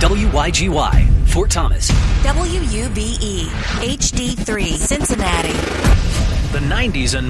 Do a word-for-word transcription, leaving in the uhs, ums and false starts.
W Y G Y, Fort Thomas. W U B E, H D three, Cincinnati. The nineties and